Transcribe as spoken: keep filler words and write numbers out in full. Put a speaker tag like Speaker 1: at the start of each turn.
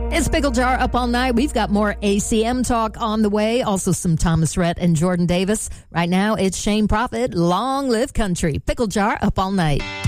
Speaker 1: It's Pickle Jar Up All Night. We've got more A C M talk on the way. Also some Thomas Rhett and Jordan Davis. Right now, it's Shane Prophet. Long live country. Pickle Jar Up All Night.